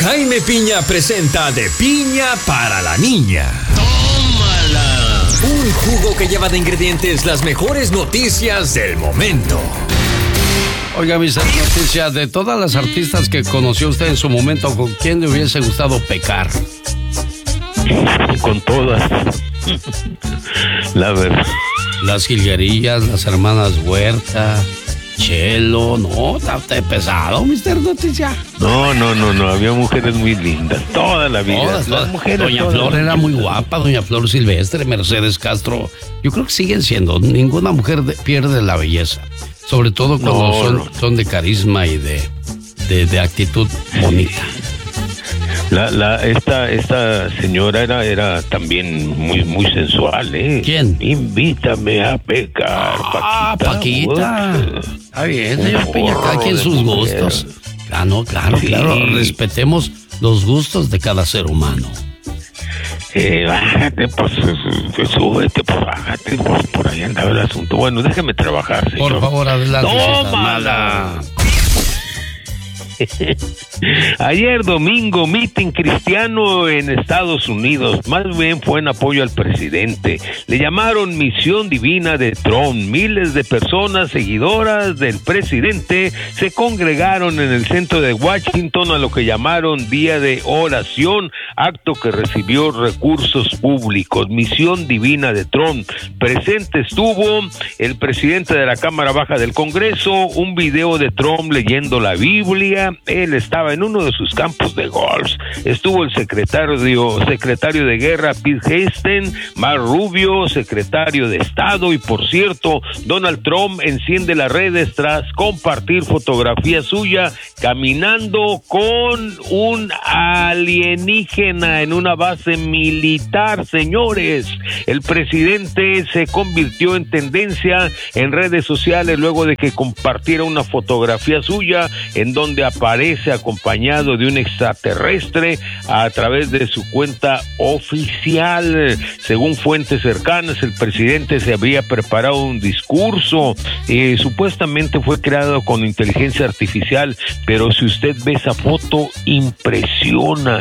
Jaime Piña presenta De Piña para la Niña. ¡Tómala! Un jugo que lleva de ingredientes las mejores noticias del momento. Oiga, mis noticias, de todas las artistas que conoció usted en su momento, ¿con quién le hubiese gustado pecar? Con todas. La verdad. Las Jilguerillas, las hermanas Huerta, Chelo, no, está pesado, Mr. Noticia. No, había mujeres muy lindas, toda la vida. Todas. Las mujeres, Doña todas. Flor era muy guapa, Doña Flor Silvestre, Mercedes Castro. Yo creo que siguen siendo, ninguna mujer pierde la belleza. Sobre todo cuando son de carisma y de actitud bonita. Esta señora era también muy sensual, ¿eh? ¿Quién? Invítame a pecar, Paquita. Está bien, señor Piña, cada quien sus gustos. Claro, Sí. respetemos los gustos de cada ser humano. Bájate, pues, súbete, pues, bájate, pues, por ahí andaba el asunto. Bueno, déjame trabajar, señor. Por favor, adelante. ¡Tómala! Ayer domingo, mitin cristiano en Estados Unidos, más bien fue en apoyo al presidente. Le llamaron Misión Divina de Trump. Miles de personas seguidoras del presidente se congregaron en el centro de Washington a lo que llamaron Día de Oración, acto que recibió recursos públicos. Misión Divina de Trump. Presente estuvo el presidente de la Cámara Baja del Congreso, un video de Trump leyendo la Biblia. Él estaba en uno de sus campos de golf. Estuvo el secretario de Guerra, Pete Hegseth, Marco Rubio, secretario de Estado, y por cierto, Donald Trump enciende las redes tras compartir fotografía suya caminando con un alienígena en una base militar, señores. El presidente se convirtió en tendencia en redes sociales luego de que compartiera una fotografía suya en donde aparece acompañado de un extraterrestre a través de su cuenta oficial. Según fuentes cercanas, el presidente se había preparado un discurso, supuestamente fue creado con inteligencia artificial, pero si usted ve esa foto, impresiona.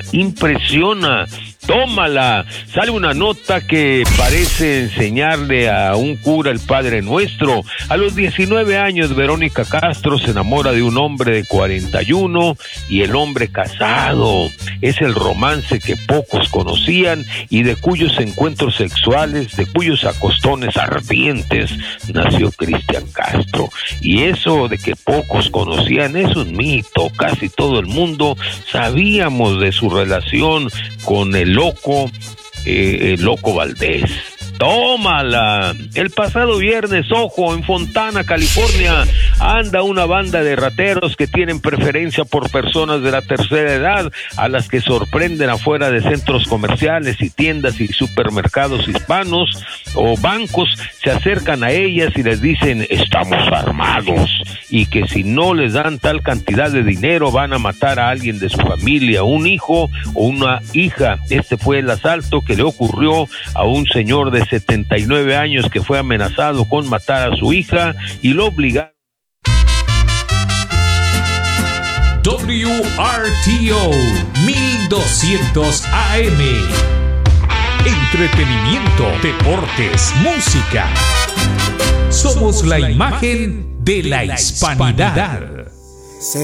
Tómala. Sale una nota que parece enseñarle a un cura el Padre Nuestro. A los 19 años, Verónica Castro se enamora de un hombre de 41 y el hombre casado. Es el romance que pocos conocían y de cuyos encuentros sexuales, de cuyos acostones ardientes, nació Cristian Castro. Y eso de que pocos conocían es un mito. Casi todo el mundo sabíamos de su relación con el loco Valdés. ¡Tómala! El pasado viernes, en Fontana, California, anda una banda de rateros que tienen preferencia por personas de la tercera edad, a las que sorprenden afuera de centros comerciales y tiendas y supermercados hispanos o bancos. Se acercan a ellas y les dicen: estamos armados, y que si no les dan tal cantidad de dinero van a matar a alguien de su familia, un hijo o una hija. Este fue el asalto que le ocurrió a un señor de 79 años que fue amenazado con matar a su hija y lo obligaron. WRTO 1200 AM. Entretenimiento, deportes, música. Somos la imagen de la hispanidad.